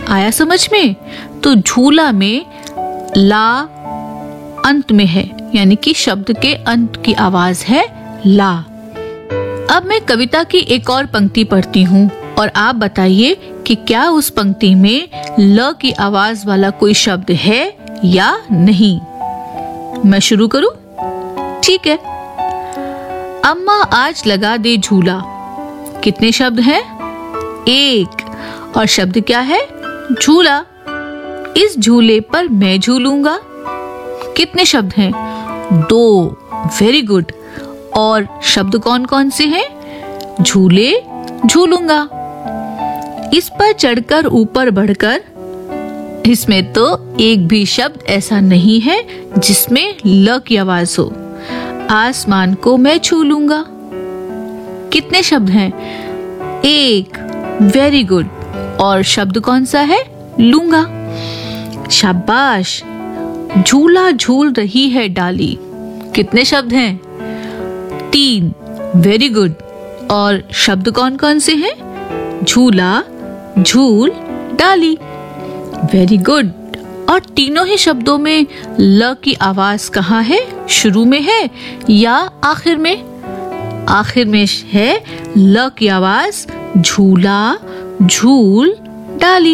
आया समझ में? तो झूला में ला अंत में है, यानी कि शब्द के अंत की आवाज है ला। अब मैं कविता की एक और पंक्ति पढ़ती हूँ और आप बताइए कि क्या उस पंक्ति में ल की आवाज वाला कोई शब्द है या नहीं। मैं शुरू करूं? ठीक है। अम्मा आज लगा दे झूला। कितने शब्द हैं? एक। और शब्द क्या है? झूला। इस झूले पर मैं झूलूंगा। कितने शब्द हैं? दो। Very good. और शब्द कौन कौन से हैं? झूले, झूलूंगा। इस पर चढ़कर ऊपर बढ़कर। इसमें तो एक भी शब्द ऐसा नहीं है जिसमें ल की आवाज हो। आसमान को मैं छू लूंगा। कितने शब्द हैं? एक। Very good. और शब्द कौन सा है? लूंगा। शाबाश। झूला झूल रही है डाली। कितने शब्द हैं? तीन। Very good. और शब्द कौन कौन से हैं? झूला, झूल, डाली। Very good. और तीनों ही शब्दों में ल की आवाज कहाँ है? शुरू में है या आखिर में? आखिर में है ल की आवाज। झूला, झूल, डाली।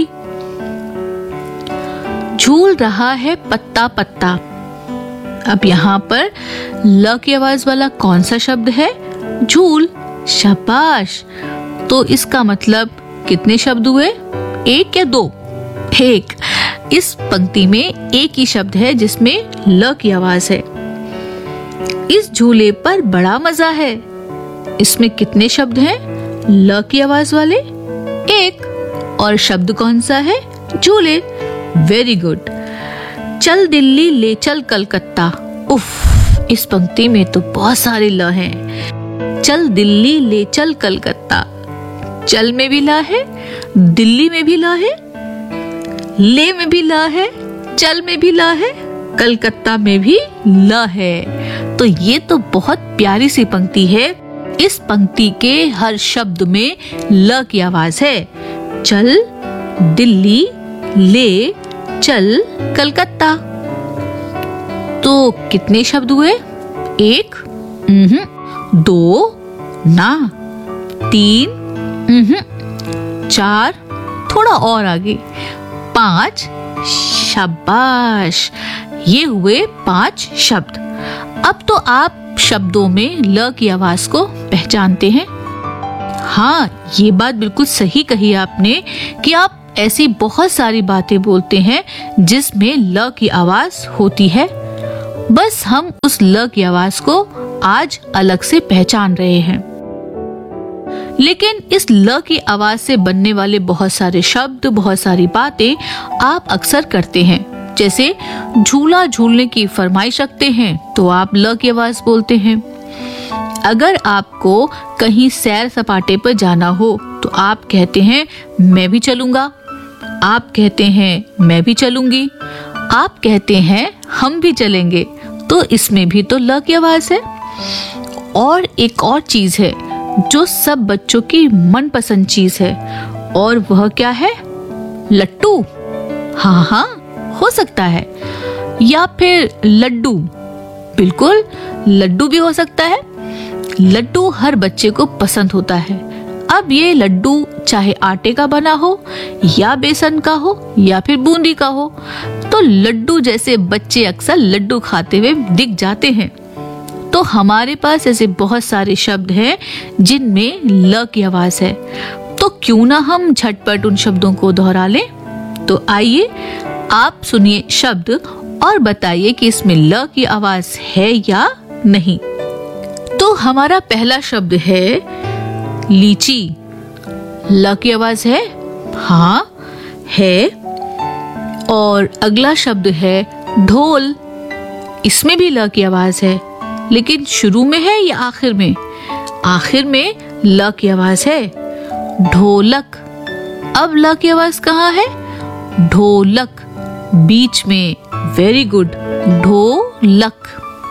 झूल रहा है पत्ता पत्ता। अब यहाँ पर ल की आवाज वाला कौन सा शब्द है? झूल। शाबाश। तो इसका मतलब कितने शब्द हुए? एक या दो? एक। इस पंक्ति में एक ही शब्द है जिसमें ल की आवाज है। इस झूले पर बड़ा मजा है। इसमें कितने शब्द हैं ल की आवाज वाले? एक। और शब्द कौन सा है? झूले। Very good. चल दिल्ली ले चल कलकत्ता। उफ, इस पंक्ति में तो बहुत सारे ल हैं। चल दिल्ली ले चल कलकत्ता। चल में भी ला है, दिल्ली में भी ला है, ले में भी ला है, चल में भी ला है, कलकत्ता में भी ला है। तो ये तो बहुत प्यारी सी पंक्ति है। इस पंक्ति के हर शब्द में ल की आवाज है। चल, दिल्ली, ले, चल, कलकत्ता। तो कितने शब्द हुए? एक, दो, ना, तीन, चार, थोड़ा और आगे, पांच। शाबाश। ये हुए 5 शब्द। अब तो आप शब्दों में ल की आवाज को पहचानते हैं। हाँ, ये बात बिल्कुल सही कही आपने कि आप ऐसी बहुत सारी बातें बोलते हैं जिसमें ल की आवाज होती है। बस हम उस ल की आवाज को आज अलग से पहचान रहे हैं। लेकिन इस ल की आवाज से बनने वाले बहुत सारे शब्द, बहुत सारी बातें आप अक्सर करते हैं। जैसे झूला झूलने की फरमाइश रखते हैं तो आप ल की आवाज बोलते हैं। अगर आपको कहीं सैर सपाटे पर जाना हो तो आप कहते हैं मैं भी चलूंगा। आप कहते हैं मैं भी चलूंगी। आप कहते हैं हम भी चलेंगे। तो इसमें भी तो ल की आवाज है। और एक और चीज है जो सब बच्चों की मनपसंद चीज है, और वह क्या है? लट्टू। हाँ, हो सकता है। या फिर लड्डू। बिल्कुल, लड्डू भी हो सकता है। लड्डू हर बच्चे को पसंद होता है। अब ये लड्डू चाहे आटे का बना हो या बेसन का हो या फिर बूंदी का हो, तो लड्डू जैसे बच्चे अक्सर लड्डू खाते हुए दिख जाते हैं। तो हमारे पास ऐसे बहुत सारे शब्द हैं जिनमें ल की आवाज है। तो क्यों ना हम झटपट उन शब्दों को दोहरा लें। तो आइए आप सुनिए शब्द और बताइए कि इसमें ल की आवाज है या नहीं। तो हमारा पहला शब्द है लीची। ल की आवाज है? हाँ, है। और अगला शब्द है ढोल। इसमें भी ल की आवाज है, लेकिन शुरू में है या आखिर में? आखिर में ल की आवाज है। ढोलक। अब ल की आवाज कहाँ है? ढोलक, बीच में। वेरी गुड, ढोलक।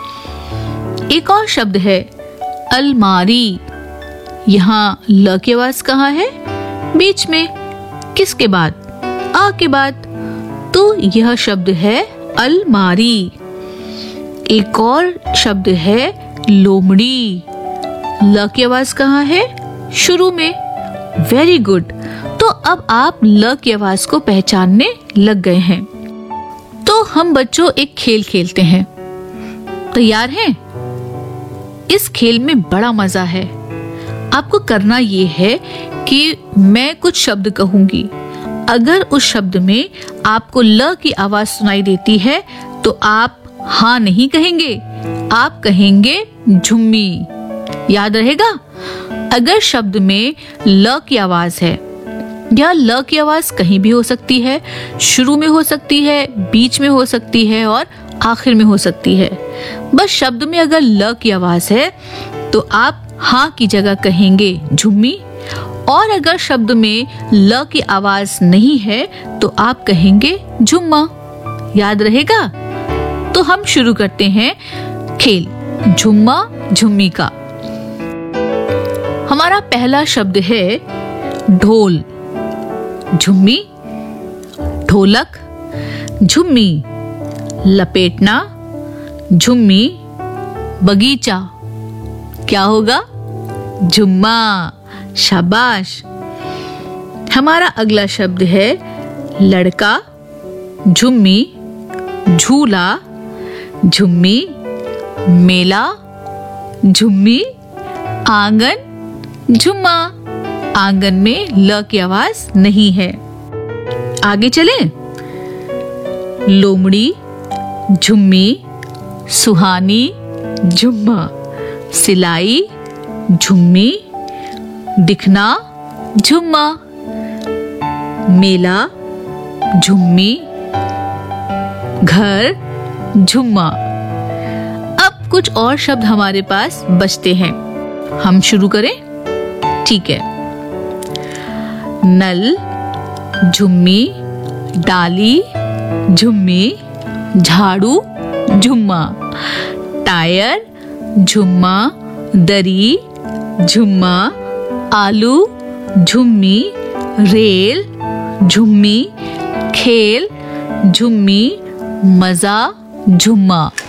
एक और शब्द है अलमारी। यहाँ ल की आवाज कहाँ है? बीच में। किसके बाद? आ के बाद। तो यह शब्द है अलमारी। एक और शब्द है लोमड़ी। ल की आवाज कहाँ है? शुरू में। Very good. तो अब आप ल की आवाज को पहचानने लग गए हैं। तो हम बच्चों एक खेल खेलते हैं। तैयार हैं? इस खेल में बड़ा मजा है। आपको करना ये है कि मैं कुछ शब्द कहूंगी। अगर उस शब्द में आपको ल की आवाज सुनाई देती है तो आप हाँ नहीं कहेंगे, आप कहेंगे झुम्मी। याद रहेगा? अगर शब्द में ल की आवाज है, या ल की आवाज कहीं भी हो सकती है, शुरू में हो सकती है, बीच में हो सकती है और आखिर में हो सकती है। बस शब्द में अगर ल की आवाज है तो आप हाँ की जगह कहेंगे झुम्मी, और अगर शब्द में ल की आवाज नहीं है तो आप कहेंगे झुम्मा। याद रहेगा? तो हम शुरू करते हैं खेल झुम्मा झुम्मी का। हमारा पहला शब्द है ढोल। झुम्मी, ढोलक, झुम्मी, लपेटना, झुम्मी, बगीचा। क्या होगा? झुम्मा। शाबाश। हमारा अगला शब्द है लड़का। झुम्मी, झूला, झुम्मी, मेला, झुम्मी, आंगन, झुम्मा। आंगन में ल की आवाज नहीं है। आगे चलें। लोमड़ी, झुम्मी, सुहानी, झुम्मा, सिलाई, झुम्मी, दिखना, झुम्मा, मेला, झुम्मी, घर, झुम्मा। अब कुछ और शब्द हमारे पास बचते हैं। हम शुरू करें? ठीक है। नल, झुम्मी, डाली, झुम्मी, झाड़ू, झुम्मा, टायर, झुम्मा, दरी, झुम्मा, आलू, झुम्मी, रेल, झुम्मी, खेल, झुम्मी, मजा, झुम्मा।